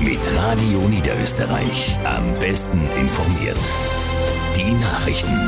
Mit Radio Niederösterreich. Am besten informiert. Die Nachrichten.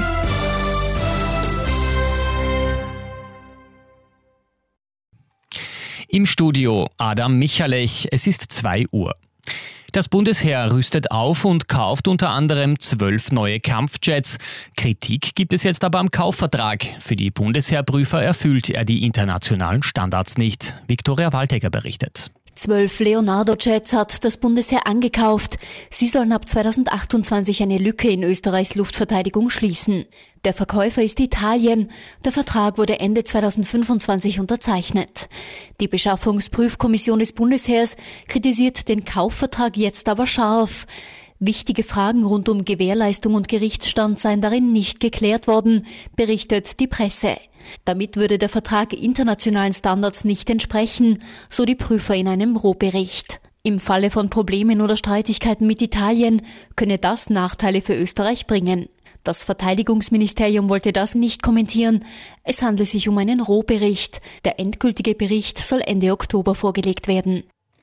Im Studio Adam Michalech, es ist 2 Uhr. Das Bundesheer rüstet auf und kauft unter anderem 12 neue Kampfjets. Kritik gibt es jetzt aber am Kaufvertrag. Für die Bundesheerprüfer erfüllt er die internationalen Standards nicht. Viktoria Waltegger berichtet. 12 Leonardo-Jets hat das Bundesheer angekauft. Sie sollen ab 2028 eine Lücke in Österreichs Luftverteidigung schließen. Der Verkäufer ist Italien. Der Vertrag wurde Ende 2025 unterzeichnet. Die Beschaffungsprüfkommission des Bundesheers kritisiert den Kaufvertrag jetzt aber scharf. Wichtige Fragen rund um Gewährleistung und Gerichtsstand seien darin nicht geklärt worden, berichtet die Presse. Damit würde der Vertrag internationalen Standards nicht entsprechen, so die Prüfer in einem Rohbericht. Im Falle von Problemen oder Streitigkeiten mit Italien könne das Nachteile für Österreich bringen. Das Verteidigungsministerium wollte das nicht kommentieren. Es handle sich um einen Rohbericht. Der endgültige Bericht soll Ende Oktober vorgelegt werden.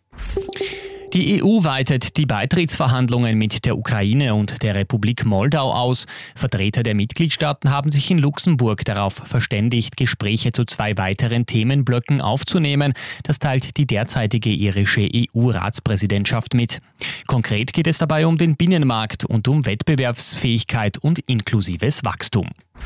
Die EU weitet die Beitrittsverhandlungen mit der Ukraine und der Republik Moldau aus. Vertreter der Mitgliedstaaten haben sich in Luxemburg darauf verständigt, Gespräche zu 2 weiteren Themenblöcken aufzunehmen. Das teilt die derzeitige irische EU-Ratspräsidentschaft mit. Konkret geht es dabei um den Binnenmarkt und um Wettbewerbsfähigkeit und inklusives Wachstum.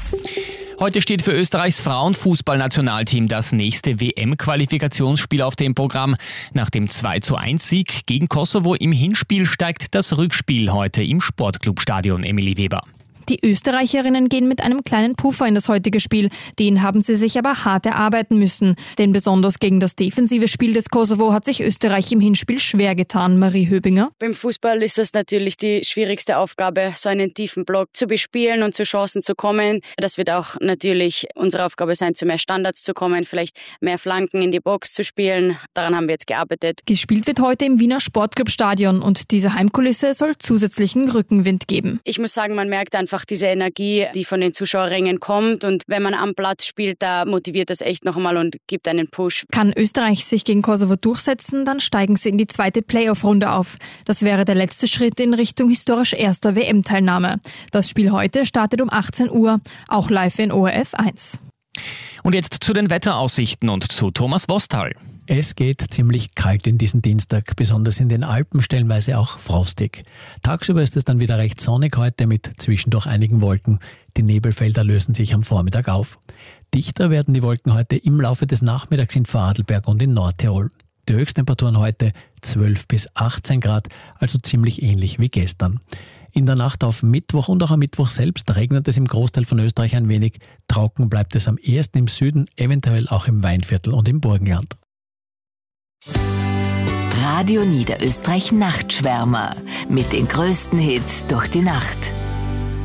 Heute steht für Österreichs Frauenfußballnationalteam das nächste WM-Qualifikationsspiel auf dem Programm. Nach dem 2:1-Sieg gegen Kosovo im Hinspiel steigt das Rückspiel heute im Sportclubstadion Emilie Weber. Die Österreicherinnen gehen mit einem kleinen Puffer in das heutige Spiel. Den haben sie sich aber hart erarbeiten müssen. Denn besonders gegen das defensive Spiel des Kosovo hat sich Österreich im Hinspiel schwer getan. Marie Höbinger. Beim Fußball ist das natürlich die schwierigste Aufgabe, so einen tiefen Block zu bespielen und zu Chancen zu kommen. Das wird auch natürlich unsere Aufgabe sein, zu mehr Standards zu kommen, vielleicht mehr Flanken in die Box zu spielen. Daran haben wir jetzt gearbeitet. Gespielt wird heute im Wiener Sportclubstadion und diese Heimkulisse soll zusätzlichen Rückenwind geben. Ich muss sagen, man merkt einfach diese Energie, die von den Zuschauerrängen kommt, und wenn man am Platz spielt, da motiviert das echt noch einmal und gibt einen Push. Kann Österreich sich gegen Kosovo durchsetzen, dann steigen sie in die 2. Playoff-Runde auf. Das wäre der letzte Schritt in Richtung historisch erster WM-Teilnahme. Das Spiel heute startet um 18 Uhr, auch live in ORF 1. Und jetzt zu den Wetteraussichten und zu Thomas Wostal. Es geht ziemlich kalt in diesen Dienstag, besonders in den Alpen stellenweise auch frostig. Tagsüber ist es dann wieder recht sonnig heute mit zwischendurch einigen Wolken. Die Nebelfelder lösen sich am Vormittag auf. Dichter werden die Wolken heute im Laufe des Nachmittags in Vorarlberg und in Nordtirol. Die Höchsttemperaturen heute 12 bis 18 Grad, also ziemlich ähnlich wie gestern. In der Nacht auf Mittwoch und auch am Mittwoch selbst regnet es im Großteil von Österreich ein wenig. Trocken bleibt es am ehesten im Süden, eventuell auch im Weinviertel und im Burgenland. Radio Niederösterreich Nachtschwärmer mit den größten Hits durch die Nacht.